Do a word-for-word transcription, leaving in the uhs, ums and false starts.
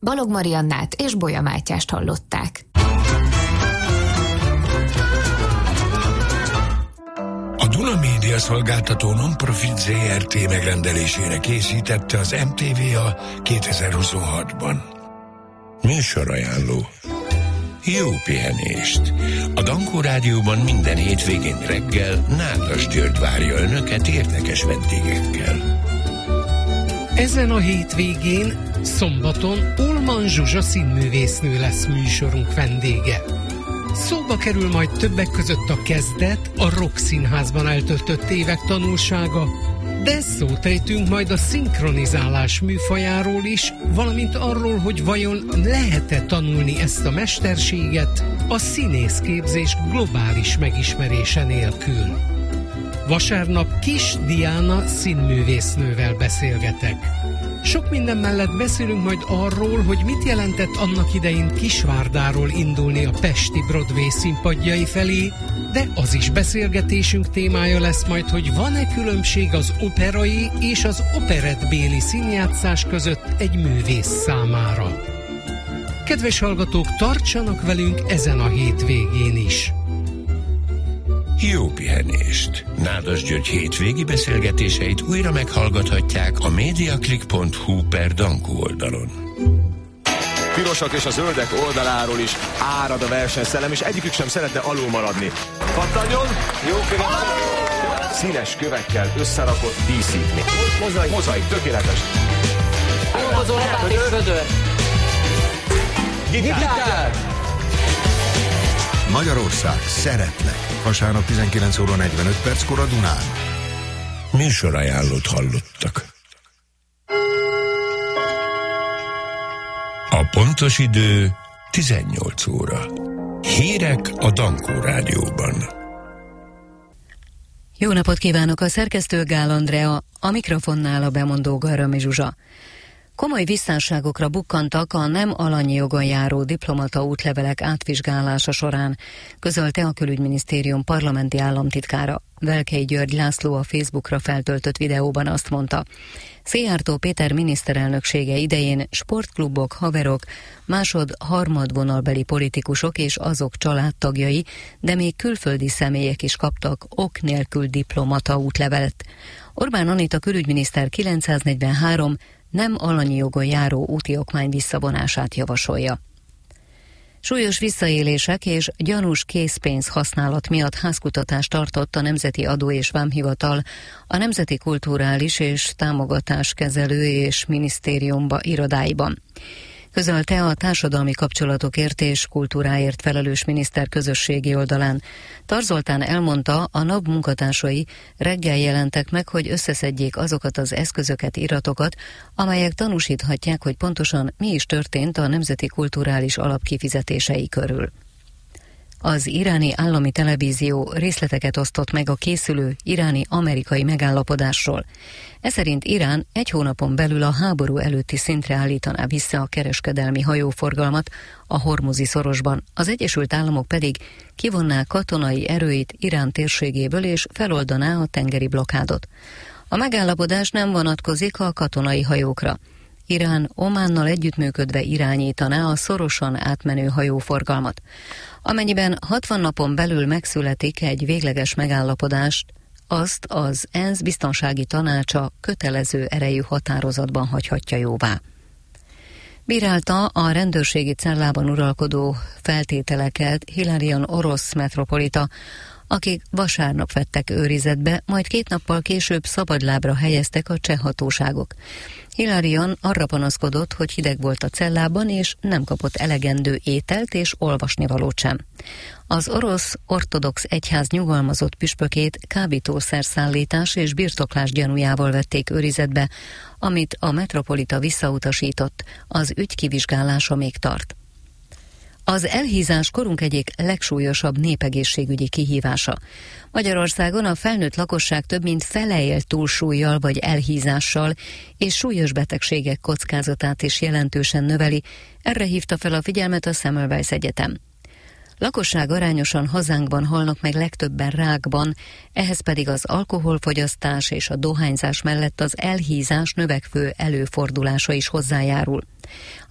Balog Mariannát és Bolya Mátyást hallották. A Duna Média szolgáltató non-profit zé er té megrendelésére készítette az em té vé a kétezer-huszonhatban. Műsorajánló. Jó pihenést! A Dankó Rádióban minden hétvégén reggel Nádas György várja önöket érdekes vendégekkel. Ezen a hétvégén, szombaton Ullmann Zsuzsa színművésznő lesz műsorunk vendége. Szóba kerül majd többek között a kezdet, a Rock Színházban eltöltött évek tanulsága, de szót ejtünk majd a szinkronizálás műfajáról is, valamint arról, hogy vajon lehet-e tanulni ezt a mesterséget a színészképzés globális megismerése nélkül. Vasárnap Kis Diana színművésznővel beszélgetek. Sok minden mellett beszélünk majd arról, hogy mit jelentett annak idején Kisvárdáról indulni a pesti Broadway színpadjai felé, de az is beszélgetésünk témája lesz majd, hogy van-e különbség az operai és az operettbéli színjátszás között egy művész számára. Kedves hallgatók, tartsanak velünk ezen a hétvégén is! Jó pihenést! Nádas György hétvégi beszélgetéseit újra meghallgathatják a mediaclick pont hu per Dankó oldalon. Pirosak és a zöldek oldaláról is árad a versenyszellem, és egyikük sem szeretne alul maradni. Pattanjon! Jó követ! Színes kövekkel összerakott díszítmény. Mozaik. Mozaik, tökéletes. Hozol lapát és vödör. Gitár! Magyarország, szeretlek. Vasárnap tizenkilenc óra negyvenöt perckor a Dunán. Műsorajánlót hallottak. A pontos idő tizennyolc óra. Hírek a Dankó Rádióban. Jó napot kívánok, a szerkesztő Gál Andrea, a mikrofonnál a bemondó Garami Zsuzsa. Komoly visszásságokra bukkantak a nem alanyi jogon járó diplomata útlevelek átvizsgálása során, közölte a Külügyminisztérium parlamenti államtitkára. Velkei György László a Facebookra feltöltött videóban azt mondta: Szijjártó Péter miniszterelnöksége idején sportklubok, haverok, másod-harmadvonalbeli politikusok és azok családtagjai, de még külföldi személyek is kaptak ok nélkül diplomata útlevelet. Orbán Anita külügyminiszter kilencszáznegyvenhárom nem alanyi jogon járó úti okmány visszavonását javasolja. Súlyos visszaélések és gyanús készpénz használat miatt házkutatást tartott a Nemzeti Adó és Vámhivatal a Nemzeti Kulturális és Támogatáskezelő és Minisztériumba irodáiban. Közölte a társadalmi kapcsolatokért és kultúráért felelős miniszter közösségi oldalán. Tarz Zoltán elmondta, a NAV munkatársai reggel jelentek meg, hogy összeszedjék azokat az eszközöket, iratokat, amelyek tanúsíthatják, hogy pontosan mi is történt a Nemzeti Kulturális Alap kifizetései körül. Az iráni állami televízió részleteket osztott meg a készülő iráni-amerikai megállapodásról. Eszerint Irán egy hónapon belül a háború előtti szintre állítaná vissza a kereskedelmi hajóforgalmat a Hormuzi szorosban, az Egyesült Államok pedig kivonná katonai erőit Irán térségéből és feloldaná a tengeri blokádot. A megállapodás nem vonatkozik a katonai hajókra. Irán Ománnal együttműködve irányítaná a szorosan átmenő hajóforgalmat. Amennyiben hatvan napon belül megszületik egy végleges megállapodást, azt az ENSZ biztonsági tanácsa kötelező erejű határozatban hagyhatja jóvá. Bírálta a rendőrségi cellában uralkodó feltételeket Hilarion orosz metropolita, akik vasárnap vettek őrizetbe, majd két nappal később szabadlábra helyeztek a cseh hatóságok. Hilarion arra panaszkodott, hogy hideg volt a cellában, és nem kapott elegendő ételt és olvasnivalót sem. Az orosz ortodox egyház nyugalmazott püspökét kábítószerszállítás és birtoklás gyanújával vették őrizetbe, amit a metropolita visszautasított, az ügy kivizsgálása még tart. Az elhízás korunk egyik legsúlyosabb népegészségügyi kihívása. Magyarországon a felnőtt lakosság több mint fele él túlsúllyal vagy elhízással, és súlyos betegségek kockázatát is jelentősen növeli, erre hívta fel a figyelmet a Semmelweis Egyetem. Lakosság arányosan hazánkban halnak meg legtöbben rákban, ehhez pedig az alkoholfogyasztás és a dohányzás mellett az elhízás növekvő előfordulása is hozzájárul.